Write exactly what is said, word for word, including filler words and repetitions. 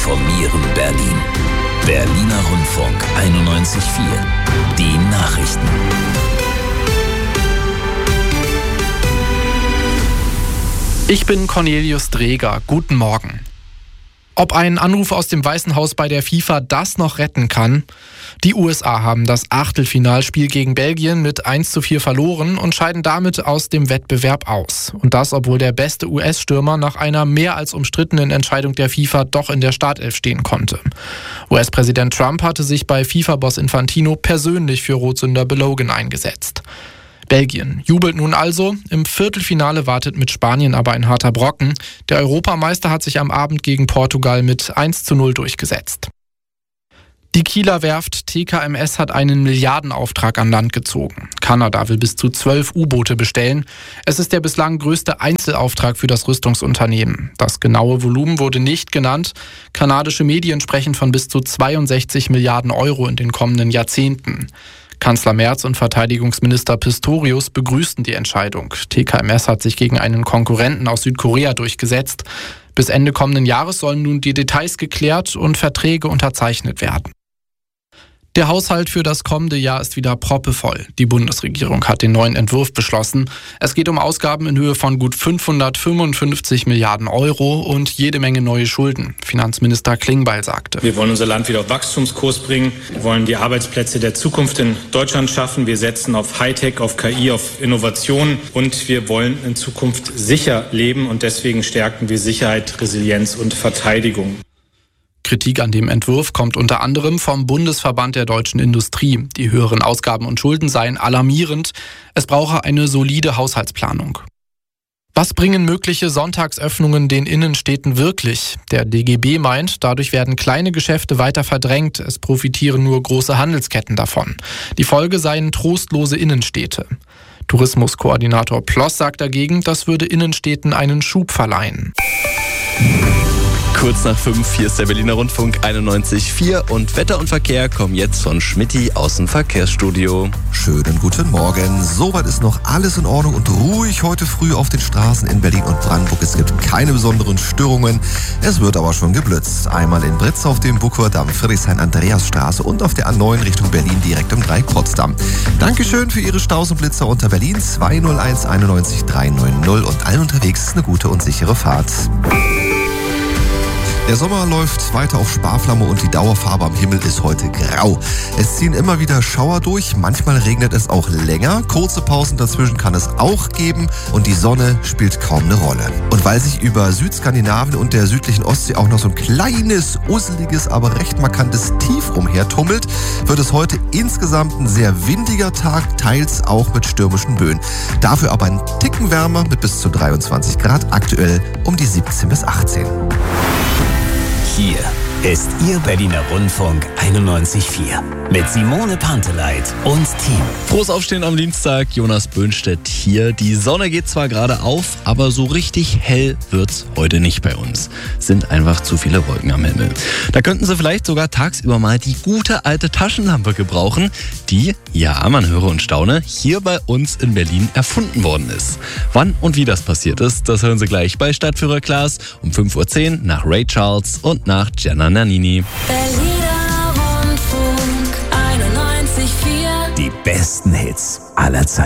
informieren Berlin. Berliner Rundfunk einundneunzig Komma vier. Die Nachrichten. Ich bin Cornelius Dreger. Guten Morgen. Ob ein Anruf aus dem Weißen Haus bei der FIFA das noch retten kann? Die U S A haben das Achtelfinalspiel gegen Belgien mit eins zu vier verloren und scheiden damit aus dem Wettbewerb aus. Und das, obwohl der beste U S-Stürmer nach einer mehr als umstrittenen Entscheidung der FIFA doch in der Startelf stehen konnte. U S-Präsident Trump hatte sich bei FIFA-Boss Infantino persönlich für Rotsünder Belogan eingesetzt. Belgien jubelt nun also. Im Viertelfinale wartet mit Spanien aber ein harter Brocken. Der Europameister hat sich am Abend gegen Portugal mit eins zu null durchgesetzt. Die Kieler Werft T K M S hat einen Milliardenauftrag an Land gezogen. Kanada will bis zu zwölf U-Boote bestellen. Es ist der bislang größte Einzelauftrag für das Rüstungsunternehmen. Das genaue Volumen wurde nicht genannt. Kanadische Medien sprechen von bis zu zweiundsechzig Milliarden Euro in den kommenden Jahrzehnten. Kanzler Merz und Verteidigungsminister Pistorius begrüßten die Entscheidung. T K M S hat sich gegen einen Konkurrenten aus Südkorea durchgesetzt. Bis Ende kommenden Jahres sollen nun die Details geklärt und Verträge unterzeichnet werden. Der Haushalt für das kommende Jahr ist wieder proppevoll. Die Bundesregierung hat den neuen Entwurf beschlossen. Es geht um Ausgaben in Höhe von gut fünfhundertfünfundfünfzig Milliarden Euro und jede Menge neue Schulden. Finanzminister Klingbeil sagte: Wir wollen unser Land wieder auf Wachstumskurs bringen. Wir wollen die Arbeitsplätze der Zukunft in Deutschland schaffen. Wir setzen auf Hightech, auf K I, auf Innovation und wir wollen in Zukunft sicher leben und deswegen stärken wir Sicherheit, Resilienz und Verteidigung. Kritik an dem Entwurf kommt unter anderem vom Bundesverband der deutschen Industrie. Die höheren Ausgaben und Schulden seien alarmierend. Es brauche eine solide Haushaltsplanung. Was bringen mögliche Sonntagsöffnungen den Innenstädten wirklich? Der D G B meint, dadurch werden kleine Geschäfte weiter verdrängt. Es profitieren nur große Handelsketten davon. Die Folge seien trostlose Innenstädte. Tourismuskoordinator Ploss sagt dagegen, das würde Innenstädten einen Schub verleihen. Kurz nach fünf, hier ist der Berliner Rundfunk einundneunzig Komma vier und Wetter und Verkehr kommen jetzt von Schmitty aus dem Verkehrsstudio. Schönen guten Morgen. Soweit ist noch alles in Ordnung und ruhig heute früh auf den Straßen in Berlin und Brandenburg. Es gibt keine besonderen Störungen. Es wird aber schon geblitzt. Einmal in Britz auf dem Buckwurdamm, Friedrichshain-Andreasstraße und auf der A neun Richtung Berlin direkt im Dreieck Potsdam. Dankeschön für Ihre Stausenblitzer unter Berlin zwei null eins einundneunzig dreihundertneunzig und allen unterwegs eine gute und sichere Fahrt. Der Sommer läuft weiter auf Sparflamme und die Dauerfarbe am Himmel ist heute grau. Es ziehen immer wieder Schauer durch, manchmal regnet es auch länger. Kurze Pausen dazwischen kann es auch geben und die Sonne spielt kaum eine Rolle. Und weil sich über Südskandinavien und der südlichen Ostsee auch noch so ein kleines, usseliges, aber recht markantes Tief umhertummelt, wird es heute insgesamt ein sehr windiger Tag, teils auch mit stürmischen Böen. Dafür aber ein Ticken wärmer mit bis zu dreiundzwanzig Grad, aktuell um die siebzehn bis achtzehn. Hier ist Ihr Berliner Rundfunk einundneunzig Komma vier mit Simone Panteleit und Team. Frohes Aufstehen am Dienstag, Jonas Böhnstedt hier. Die Sonne geht zwar gerade auf, aber so richtig hell wird's heute nicht bei uns. Sind einfach zu viele Wolken am Himmel. Da könnten Sie vielleicht sogar tagsüber mal die gute alte Taschenlampe gebrauchen, die, ja, man höre und staune, hier bei uns in Berlin erfunden worden ist. Wann und wie das passiert ist, das hören Sie gleich bei Stadtführer Klaas um fünf Uhr zehn nach Ray Charles und nach Gianna Nannini. Berliner Rundfunk einundneunzig Komma vier. Die besten Hits aller Zeiten.